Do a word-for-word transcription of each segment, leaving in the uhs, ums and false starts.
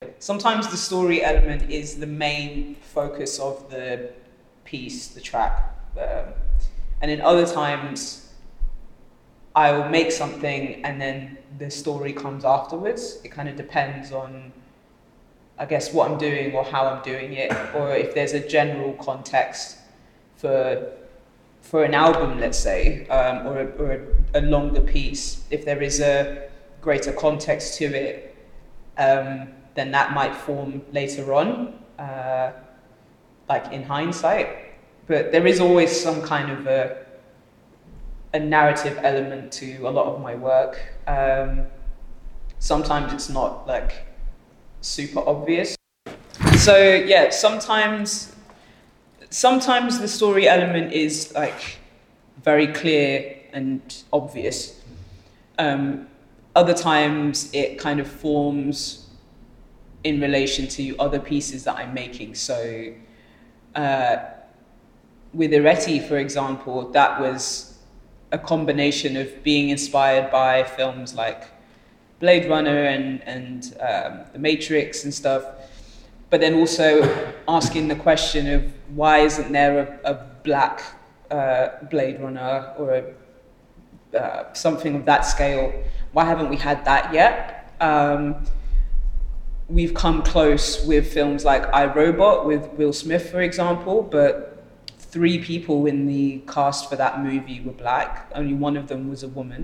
sometimes the story element is the main focus of the piece, the track. Um, and then other times I'll make something and then the story comes afterwards. It kind of depends on, I guess, what I'm doing or how I'm doing it, or if there's a general context for for an album, let's say, um, or, a, or a, a longer piece. If there is a greater context to it, um, then that might form later on, uh, like in hindsight. But there is always some kind of a, a narrative element to a lot of my work. Um, sometimes it's not like super obvious. So yeah, sometimes sometimes the story element is like very clear and obvious. Um, other times it kind of forms in relation to other pieces that I'm making. So uh, with Ireti, for example, that was a combination of being inspired by films like Blade Runner and, and um, The Matrix and stuff, but then also asking the question of why isn't there a, a black uh, Blade Runner or a, uh, something of that scale? Why haven't we had that yet? Um, we've come close with films like I, Robot with Will Smith, for example, but three people in the cast for that movie were black. Only one of them was a woman.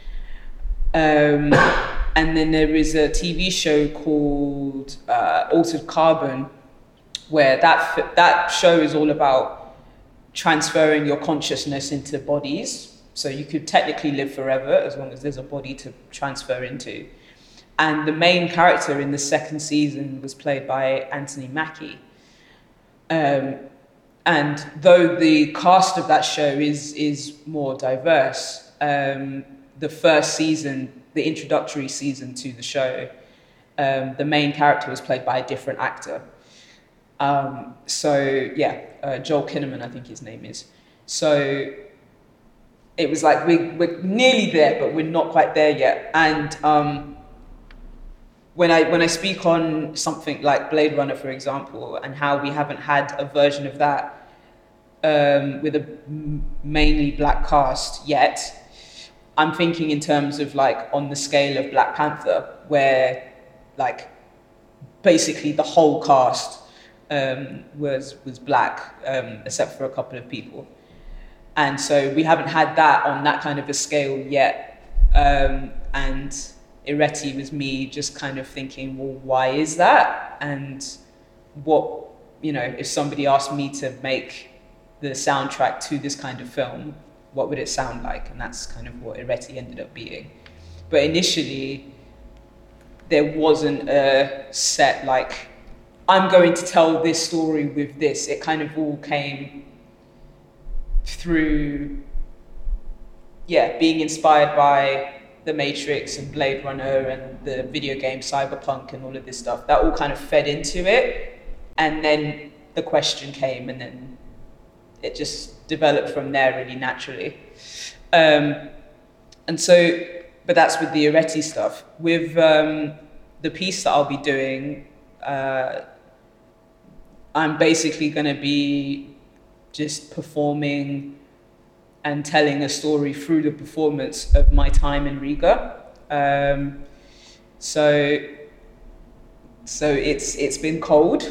Um, and then there is a T V show called uh, Altered Carbon, where that that show is all about transferring your consciousness into bodies. So you could technically live forever as long as there's a body to transfer into. And the main character in the second season was played by Anthony Mackie. Um, and though the cast of that show is is more diverse, um, the first season, the introductory season to the show, um, the main character was played by a different actor. Um, so yeah, uh, Joel Kinnaman, I think his name is. So it was like we, we're nearly there, but we're not quite there yet. And um, when I when I speak on something like Blade Runner, for example, and how we haven't had a version of that um, with a m- mainly black cast yet, I'm thinking in terms of like on the scale of Black Panther, where like basically the whole cast um, was was black, um, except for a couple of people. And so we haven't had that on that kind of a scale yet. Um, and Ireti was me just kind of thinking, well, why is that? And what, you know, if somebody asked me to make the soundtrack to this kind of film, what would it sound like? And that's kind of what Ireti ended up being. But initially, there wasn't a set like, I'm going to tell this story with this. It kind of all came through, yeah, being inspired by The Matrix and Blade Runner and the video game Cyberpunk and all of this stuff. That all kind of fed into it. And then the question came, and then it just developed from there really naturally. Um, and so, but that's with the Ireti stuff. With um, the piece that I'll be doing, uh, I'm basically going to be just performing and telling a story through the performance of my time in Riga. Um, so, so it's it's been cold.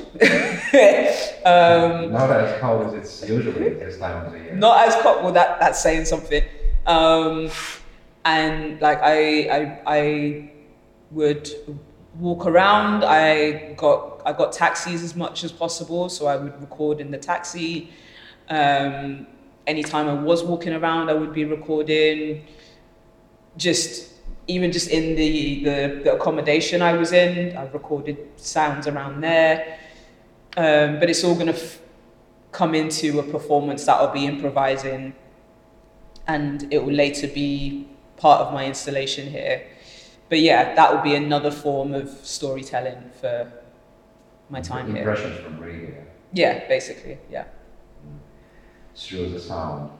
um, not as cold as it's usually this time of the year. Not as cold. Well, that that's saying something. Um, and like I I I would walk around. I got I got taxis as much as possible, so I would record in the taxi. Um, anytime I was walking around, I would be recording. Just even just in the, the, the accommodation I was in, I recorded sounds around there. Um, but it's all going to f- come into a performance that I'll be improvising, and it will later be part of my installation here. But yeah, that will be another form of storytelling for my time here. Impressions from Riga. Yeah, basically, yeah. Through the sound.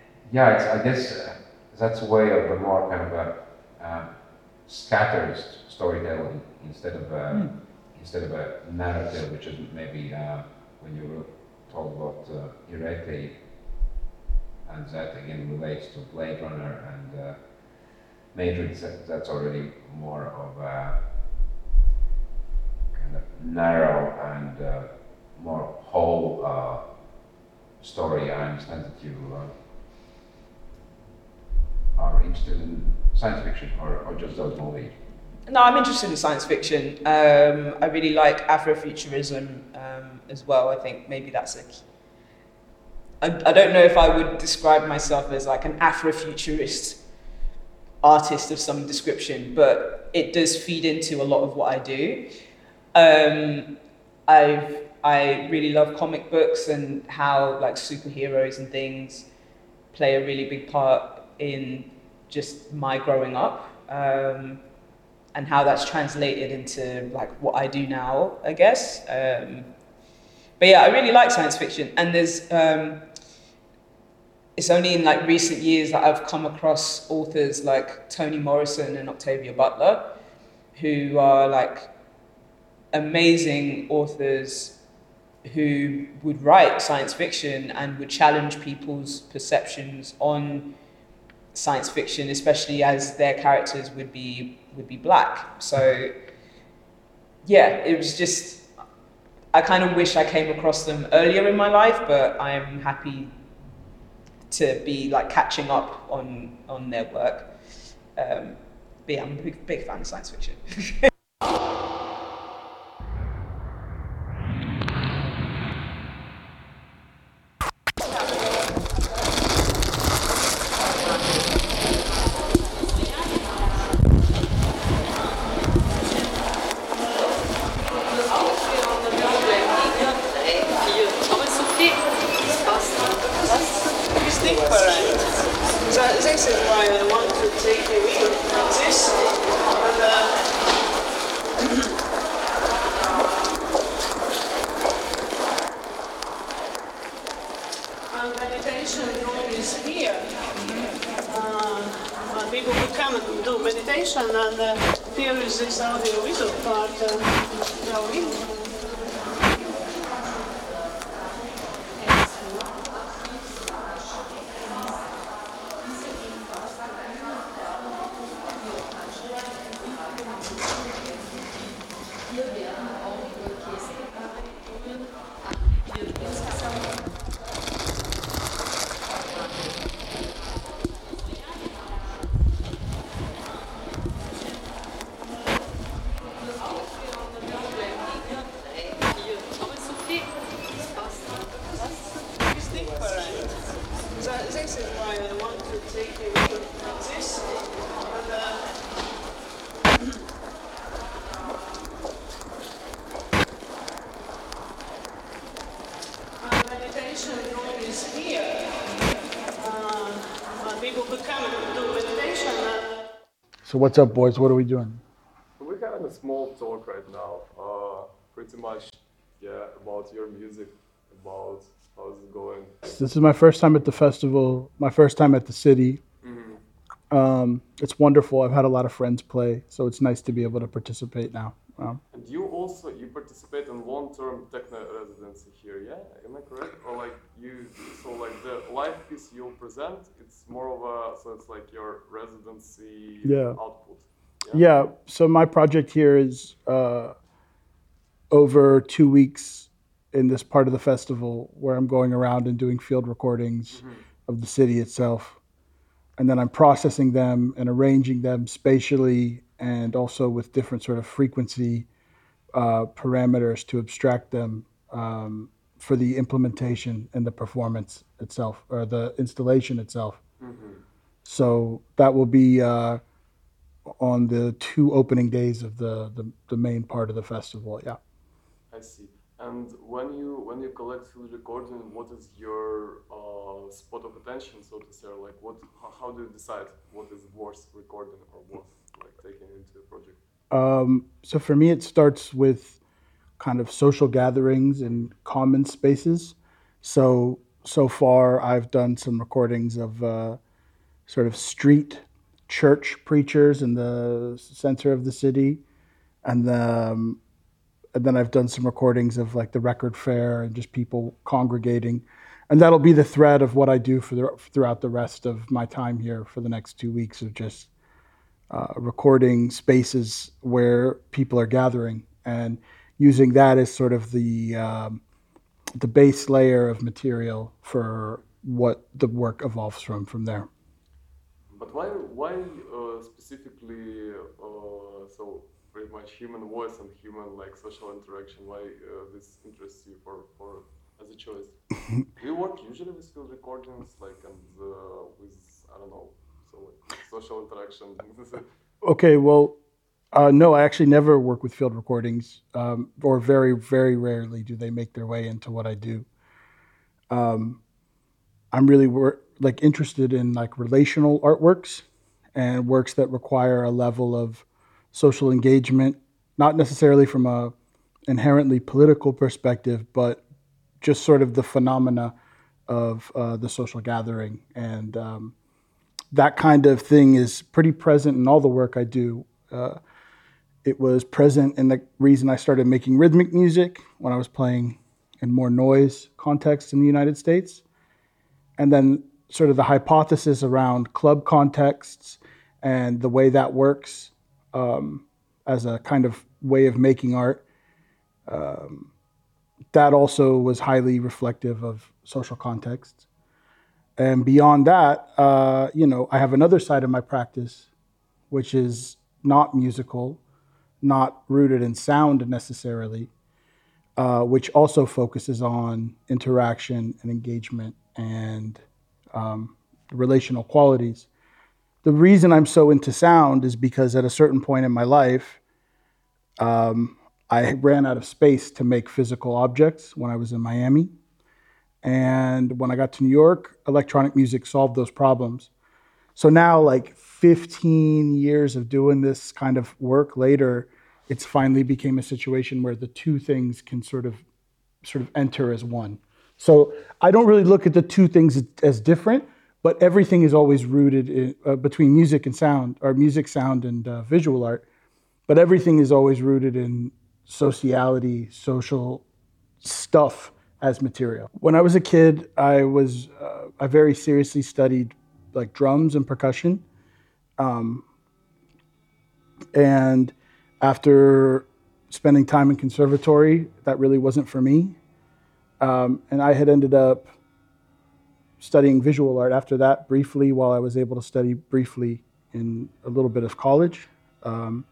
Yeah, it's, I guess uh, that's a way of a more kind of a uh, scattered storytelling instead of a, Mm. instead of a narrative, which is maybe uh, when you were talking about uh, Irete, and that again relates to Blade Runner and uh, Matrix. That, that's already more of a kind of narrow and uh, more whole uh, story. I understand that you uh, are interested in science fiction or, or just those movies. No, I'm interested in science fiction. Um, I really like Afrofuturism um, as well. I think maybe that's a key. I, I don't know if I would describe myself as like an Afrofuturist artist of some description, but it does feed into a lot of what I do. Um, I've, I really love comic books and how like superheroes and things play a really big part in just my growing up. Um, and how that's translated into like what I do now, I guess. Um, but yeah, I really like science fiction, and there's um, it's only in like recent years that I've come across authors like Toni Morrison and Octavia Butler, who are like amazing authors who would write science fiction and would challenge people's perceptions on science fiction, especially as their characters would be would be black. So yeah, it was just, I kind of wish I came across them earlier in my life, but I'm happy to be like catching up on on their work. Um, but yeah, I'm a big, big fan of science fiction. This is why I want to take a view from this. And, uh, and meditation room is here. Uh, and people who come and do meditation, and uh, here is this audio-visual part. Uh, going. This is why I want to take a view from this. And, uh, and meditation room is here. Uh, and people could come and do meditation. And So what's up, boys? What are we doing? We're having a small talk right now, uh, pretty much, yeah, about your music, about how's it going. This is my first time at the festival, my first time at the city. Mm-hmm. Um, it's wonderful. I've had a lot of friends play, so it's nice to be able to participate now. Um, And you also, you participate in long-term techno residency here, yeah? Am I correct? Or like you, so like the live piece you'll present, it's more of a, so it's like your residency Yeah. output. yeah, so my project here is uh, over two weeks in this part of the festival where I'm going around and doing field recordings Mm-hmm. of the city itself. And then I'm processing them and arranging them spatially and also with different sort of frequency uh, parameters to abstract them um, for the implementation and the performance itself, or the installation itself. Mm-hmm. So that will be uh, on the two opening days of the, the, the main part of the festival, yeah. I see. And when you when you collect field recording, what is your uh, spot of attention, so to say? Or like, what? How, how do you decide what is worth recording or worth like taking into a project? Um, so for me, it starts with kind of social gatherings and common spaces. So so far, I've done some recordings of uh, sort of street church preachers in the center of the city, and um, and then I've done some recordings of like the record fair and just people congregating, and that'll be the thread of what I do for the, throughout the rest of my time here for the next two weeks of just uh, recording spaces where people are gathering and using that as sort of the um, the base layer of material for what the work evolves from from there. But why, why uh, specifically, uh, so pretty much human voice and human like social interaction? Why uh, this interests you for, for as a choice? Do you work usually with field recordings, like and uh, with I don't know, so like social interaction? Okay, well, uh, no, I actually never work with field recordings, um, or very, very rarely do they make their way into what I do. Um, I'm really wor- like interested in like relational artworks and works that require a level of social engagement, not necessarily from a inherently political perspective, but just sort of the phenomena of uh, the social gathering. And um, that kind of thing is pretty present in all the work I do. Uh, it was present in the reason I started making rhythmic music when I was playing in more noise contexts in the United States. And then sort of the hypothesis around club contexts and the way that works um, as a kind of way of making art. Um, that also was highly reflective of social contexts. And beyond that, uh, you know, I have another side of my practice, which is not musical, not rooted in sound necessarily, uh, which also focuses on interaction and engagement and um, relational qualities. The reason I'm so into sound is because at a certain point in my life, um, I ran out of space to make physical objects when I was in Miami. And when I got to New York, electronic music solved those problems. So now, like fifteen years of doing this kind of work later, it's finally became a situation where the two things can sort of sort of enter as one. So I don't really look at the two things as different, but everything is always rooted in, uh, between music and sound, or music, sound, and uh, visual art. But everything is always rooted in sociality, social stuff as material. When I was a kid, I was uh, I very seriously studied like drums and percussion. Um, and after spending time in conservatory, that really wasn't for me. Um, and I had ended up studying visual art after that briefly, while I was able to study briefly in a little bit of college. Um,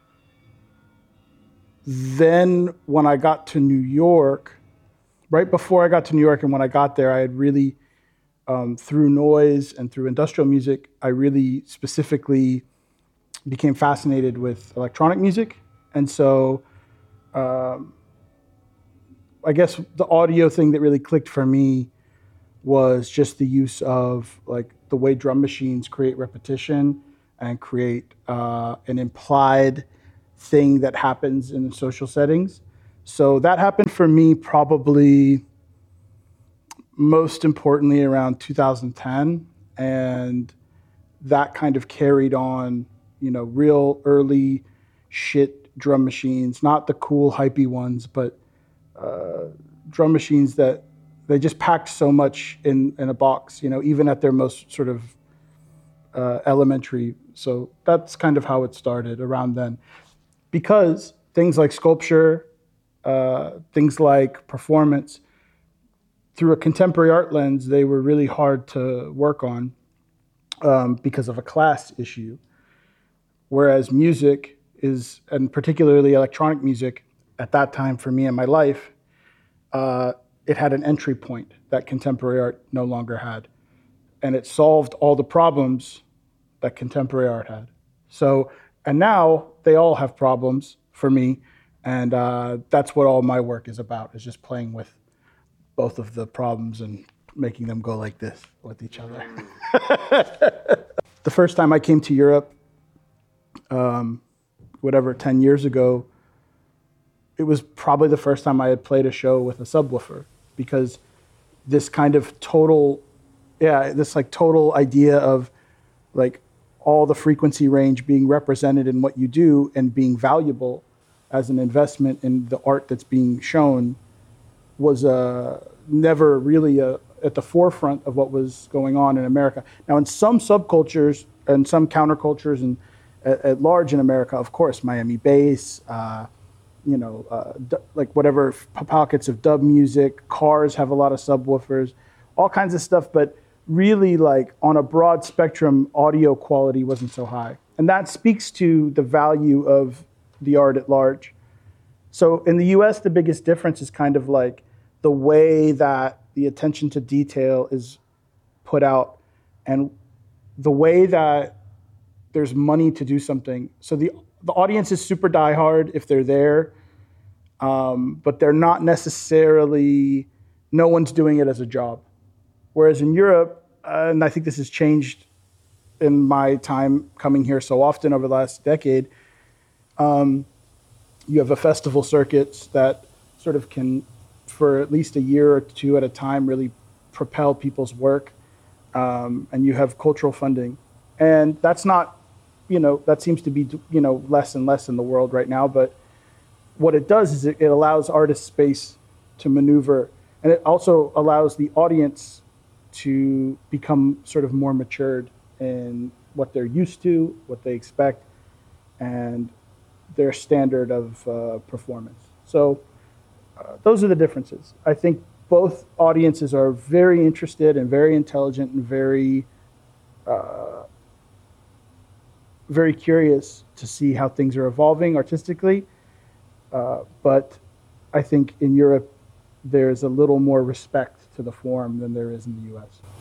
then when I got to New York, right before I got to New York and when I got there, I had really, um, through noise and through industrial music, I really specifically became fascinated with electronic music. And so um, I guess the audio thing that really clicked for me was just the use of like the way drum machines create repetition and create uh, an implied thing that happens in social settings. So that happened for me probably most importantly around two thousand ten, and that kind of carried on, you know, real early shit drum machines, not the cool hypey ones, but uh, drum machines that they just packed so much in, in a box, you know, even at their most sort of uh, elementary. So that's kind of how it started around then. Because things like sculpture, uh, things like performance, through a contemporary art lens, they were really hard to work on um, because of a class issue. Whereas music is, and particularly electronic music, at that time for me in my life, uh, it had an entry point that contemporary art no longer had. And it solved all the problems that contemporary art had. So, and now they all have problems for me. And uh, that's what all my work is about, is just playing with both of the problems and making them go like this with each other. The first time I came to Europe, um, whatever, ten years ago, it was probably the first time I had played a show with a subwoofer, because this kind of total, yeah, this like total idea of like all the frequency range being represented in what you do and being valuable as an investment in the art that's being shown was uh, never really uh, at the forefront of what was going on in America. Now, in some subcultures and some countercultures and at, at large in America, of course, Miami bass, uh, you know, uh, d- like whatever f- pockets of dub music, cars have a lot of subwoofers, all kinds of stuff, but really like on a broad spectrum, audio quality wasn't so high. And that speaks to the value of the art at large. So in the U S, the biggest difference is kind of like the way that the attention to detail is put out and the way that there's money to do something. So the the audience is super diehard if they're there, um, but they're not necessarily, no one's doing it as a job. Whereas in Europe, uh, and I think this has changed in my time coming here so often over the last decade, um, you have a festival circuits that sort of can, for at least a year or two at a time, really propel people's work. Um, and you have cultural funding. And that's not, you know, that seems to be, you know, less and less in the world right now. But what it does is it, it allows artists space to maneuver. And it also allows the audience to become sort of more matured in what they're used to, what they expect, and their standard of uh, performance. So uh, those are the differences. I think both audiences are very interested and very intelligent and very, uh, very curious to see how things are evolving artistically. Uh, but I think in Europe, there's a little more respect to the form than there is in the U S.